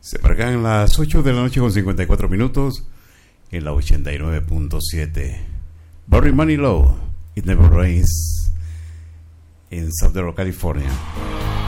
Se marcan las 8 de la noche con 54 minutos en la 89.7. Barry Manilow, It Never Rains, en South California.